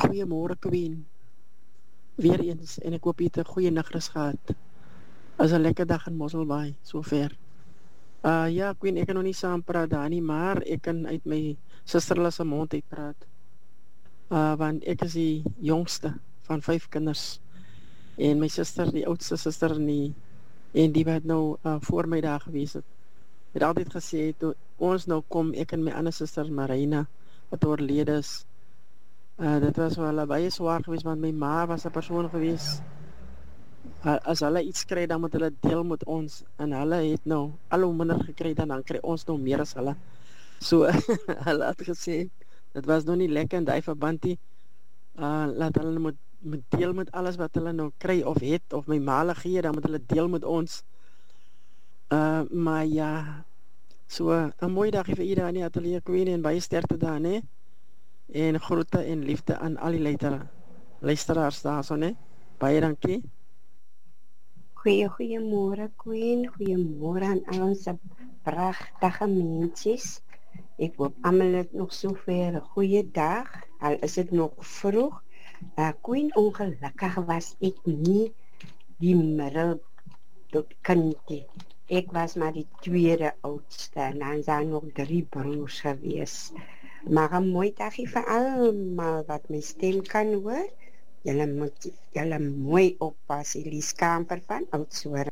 Goeiemôre Queen. Weer eens, en ek hoop jy het 'n goeie nagrus gehad. Is 'n lekker dag in Mosselbaai, sover. Ja, Queen, ek kan nog nie saam praat daar nie, maar ek kan uit my suster se mond uit praat. Want ek is die jongste van 5 kinders. En my suster, die oudste suster en die wat nou voor my daar gewees het altyd gesê, toe ons nou kom, ek en my ander suster Marina, wat oorlede is, dit was wel baie swaar geweest, want my ma was 'n persoon geweest, as hulle iets kry, dan moet hulle deel met ons, en hulle het nou al hoe minder gekry, dan kry ons nou meer as hulle. So, hulle het gesê, dit was nog nie lekker in die verband nie, laat hulle moet deel met alles wat hulle nou kry of het, of my ma hulle gee, dan moet hulle deel met ons. Maar ja, so 'n mooi dag vir iedereen in die atelier Queen, en baie sterkte daar, né? En groete en liefde aan al die luisteraars daar, so, né? Baie dankie. Goeiemôre Queen, goeiemôre aan al ons pragtige mensjes. Ek hoop almal het nog sover 'n goeie dag, al is dit nog vroeg. Queen, ongelukkig was ek nie die middelkindie. Ek was maar die tweede oudste, en dan zijn nog 3 broers geweest. Maar 'n mooi dagie vir almal wat my stem kan hoor. Julle moet mooi oppas, die skamper van Oudtshoorn.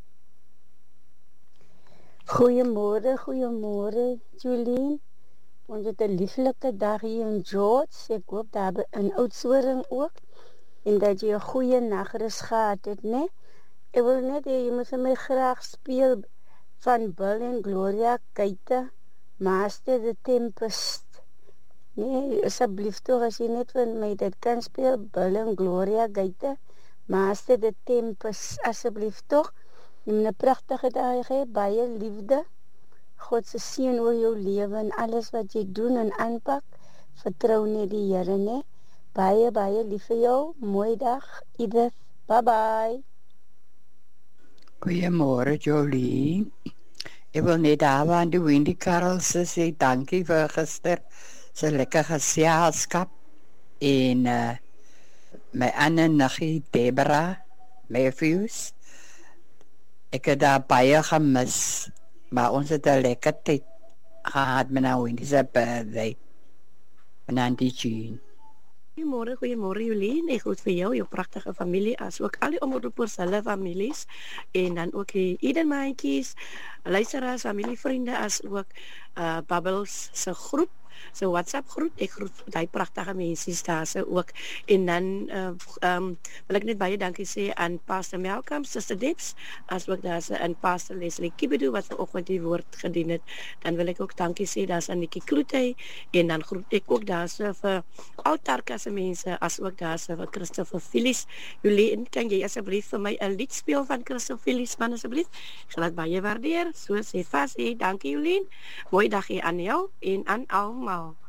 Goeiemôre Jolien. Ons het 'n lieflike dag hier in George. Ek hoop daar in Oudtshoorn ook. En dat jy 'n goeie nagrus gehad het, né? Ek wil net hê jy moet vir my graag speel van Bill en Gloria Keite, Master the Tempest. Nee, asseblief toch, as jy net van my dit kan speel, Bill en Gloria Keite, Master the Tempest, asseblief toch. Jy moet 'n pragtige dag hê, baie liefde. God se seën oor jou lewe en alles wat jy doen en aanpak. Vertrou net die Here, né? Baie lief vir jou. Mooi dag, Edith. Bye bye. Goeiemôre Jolie. Ek wil net daar aan die Wendy Karels sê dankie vir gister se lekker geselskap en my ander niggie Debra Matthews. Ek het daar baie gemis, maar ons het 'n lekker tyd gehad met nou Wendy se birthday. En Auntie Jean. Goeiemôre Jolien, ek groet vir jou pragtige familie, as ook al die omroepers hulle families, en dan ook die Edenmaatjies, luisteraars, familievriende, as ook Bubbles se groep, se WhatsApp groep. Ek groet die pragtige mense daar se ook. En dan wil ek net baie dankie sê aan Pastor Malcolm, Sister Debs, as ook daar se aan Pastor Leslie Kibedu wat vanoggend die woord gedien het. Dan wil ek ook dankie sê daar aan Nikki Kloete, en dan groet ek ook daar se vir Altarka se mense, as ook daar se vir Christopher Phyllis. Julie, kan jy asseblief vir my 'n lied speel van Christopher Phyllis, man, asseblief? Ek sal dit baie waardeer. So sê vas, dankie Julie. Mooi dag hier aan jou en aan almal.